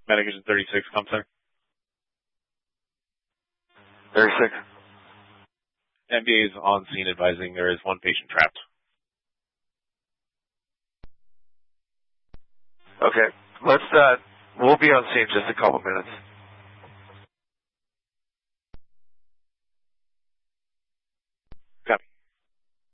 Medication 36, come center. 36. MBA is on scene advising there is one patient trapped. Okay. We'll be on scene in just a couple minutes.